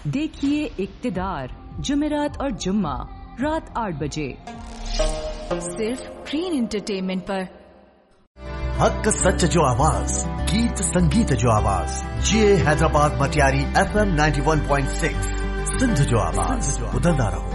देखिए इक्तिदार जुमेरात और जुम्मा रात 8 बजे सिर्फ ग्रीन एंटरटेनमेंट पर। हक सच जो आवाज, गीत संगीत जो आवाज, ये हैदराबाद मटियारी FM 91.6 सिंध जो आवाज, बदलदा रहो।